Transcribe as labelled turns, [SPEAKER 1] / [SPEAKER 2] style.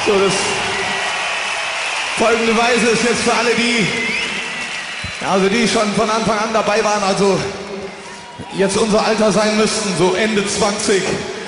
[SPEAKER 1] So, das folgende Weise ist jetzt für alle, die schon von Anfang an dabei waren, also jetzt unser Alter sein müssten, so Ende 20.